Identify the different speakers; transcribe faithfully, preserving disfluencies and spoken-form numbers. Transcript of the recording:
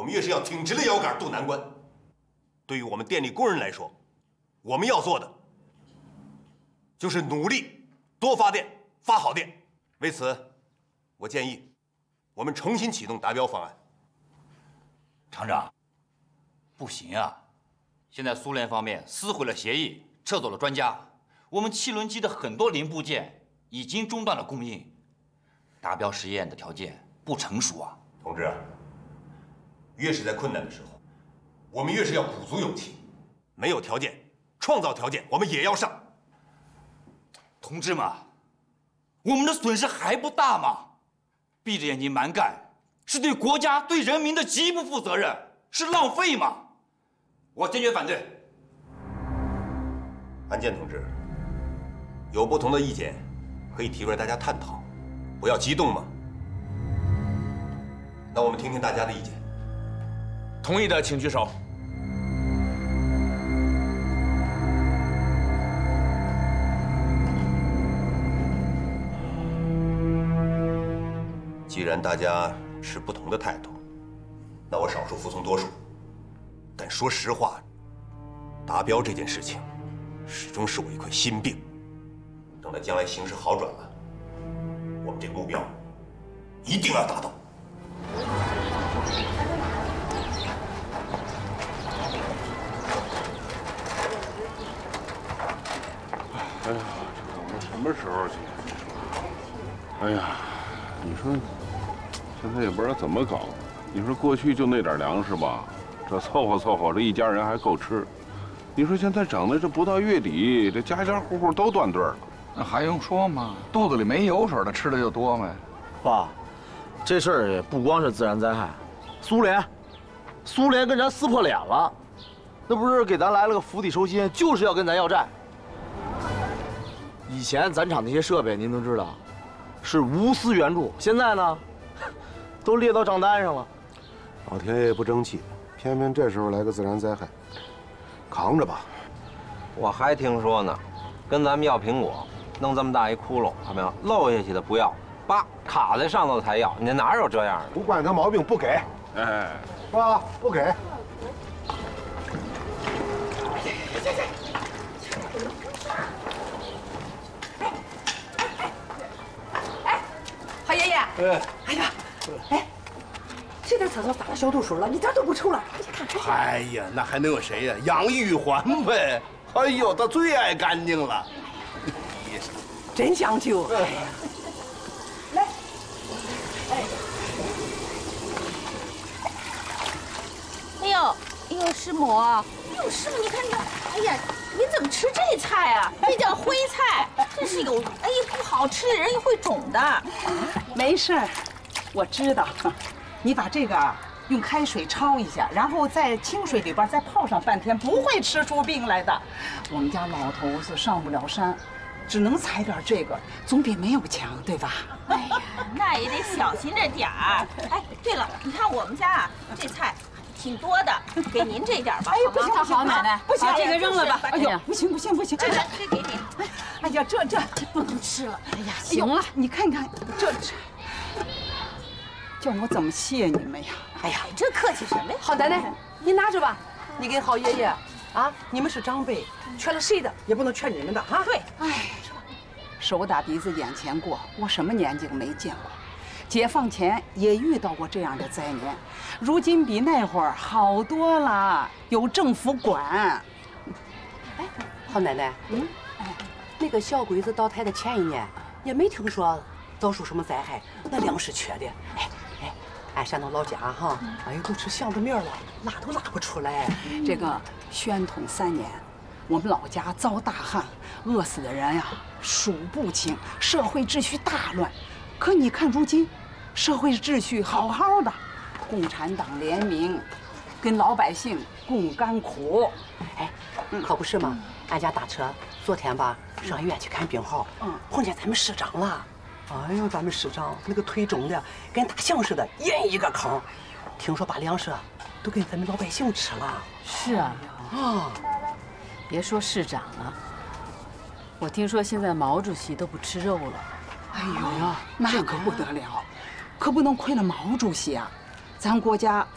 Speaker 1: 们越是要挺直了腰杆渡难关。对于我们电力工人来说，我们要做的就是努力多发电，发好电。为此，我建议我们重新启动达标方案。
Speaker 2: 厂长，不行啊！现在苏联方面撕毁了协议，撤走了专家，我们汽轮机的很多零部件已经中断了供应，达标实验的条件不成熟啊！
Speaker 1: 同志，越是在困难的时候，我们越是要鼓足勇气。没有条件，创造条件，我们也要上。
Speaker 2: 同志们，我们的损失还不大吗？闭着眼睛蛮干，是对国家、对人民的极不负责任，是浪费吗？我坚决反对。
Speaker 1: 安建同志，有不同的意见，可以提出来大家探讨，不要激动嘛。那我们听听大家的意见。
Speaker 3: 同意的请举手。
Speaker 1: 既然大家持不同的态度，那我少数服从多数。但说实话，达标这件事情，始终是我一块心病。等到将来形势好转了，我们这个目标一定要达到。
Speaker 4: 哎呀，这我们什么时候去？哎呀，你说。现在也不知道怎么搞，你说过去就那点粮食吧，这凑合凑合，这一家人还够吃。你说现在整的这不到月底，这家家户户都断队了。
Speaker 5: 那还用说吗？肚子里没油水的，吃的就多呗。
Speaker 6: 爸，这事儿也不光是自然灾害，苏联，苏联跟咱撕破脸了，那不是给咱来了个釜底抽薪，就是要跟咱要债。以前咱厂那些设备您都知道，是无私援助，现在呢？都列到账单上了，
Speaker 7: 老天爷不争气，偏偏这时候来个自然灾害，扛着吧。
Speaker 8: 我还听说呢，跟咱们要苹果，弄这么大一窟窿，看没有？漏下去的不要，叭卡在上头才要。你哪有这样的？
Speaker 7: 不惯他毛病不给，
Speaker 4: 哎，
Speaker 7: 是吧？不给。
Speaker 9: 哎，郝爷爷，哎，哎呀。哎，这点厕所打了消毒水了，你这都不臭了？你看看。
Speaker 10: 哎呀，那还能有谁呀？杨玉环呗。哎呦，他最爱干净了。
Speaker 9: 真讲究。哎呀，来，哎，
Speaker 11: 哎呦，哎呦，师母，哎呦，师母，你看你，哎呀，你怎么吃这菜啊？这叫灰菜，这是有，哎呀，不好吃，人也会肿的。
Speaker 9: 没事儿。我知道，你把这个用开水焯一下，然后在清水里边再泡上半天，不会吃出病来的。我们家老头子上不了山，只能采点这个，总比没有强，对吧？
Speaker 11: 哎呀，那也得小心着点儿。哎，对了，你看我们家啊，这菜挺多的，给您这点吧。
Speaker 9: 哎呀，不行不行，
Speaker 11: 好奶奶，
Speaker 9: 不行，
Speaker 11: 这个扔了吧。
Speaker 9: 哎呦，不行不行不行，
Speaker 11: 这这给你。
Speaker 9: 哎呀，这这
Speaker 11: 不能吃了。
Speaker 9: 哎呀，行了，你看看这这。叫我怎么谢你们呀？
Speaker 11: 哎呀，这客气什么呀？
Speaker 9: 好奶奶，您拿着吧。你跟郝爷爷啊，你们是长辈，劝了谁的也不能劝你们的啊。
Speaker 11: 对，
Speaker 9: 哎，手打鼻子眼前过，我什么年纪都没见过。解放前也遇到过这样的灾年，如今比那会儿好多了，有政府管。
Speaker 12: 哎，郝奶奶，嗯，哎，那个小鬼子倒台的前一年，也没听说遭受什么灾害，那粮食缺的。哎。俺山东老家哈，哎呦，都吃橡子面了，拉都拉不出来。
Speaker 9: 这个宣统三年，我们老家遭大旱，饿死的人呀数不清，社会秩序大乱。可你看如今，社会秩序好好的，共产党联名，跟老百姓共甘苦。
Speaker 12: 哎，可不是吗？俺家大车昨天吧上医院去看病号，嗯，碰见咱们市长了。哎呦，咱们市长那个腿肿的跟大象似的，一人一个坑。听说把粮食都给咱们老百姓吃了。
Speaker 13: 是啊，
Speaker 12: 啊，
Speaker 13: 别说市长了，我听说现在毛主席都不吃肉了。
Speaker 9: 哎呦，那可不得了，可不能亏了毛主席啊！咱国家